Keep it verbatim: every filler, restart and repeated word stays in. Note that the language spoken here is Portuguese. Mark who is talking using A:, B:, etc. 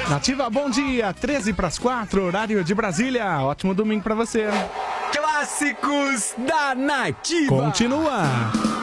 A: Nativa, bom dia. treze para as quatro, horário de Brasília. Ótimo domingo pra você.
B: Clássicos da Nativa.
A: Continua.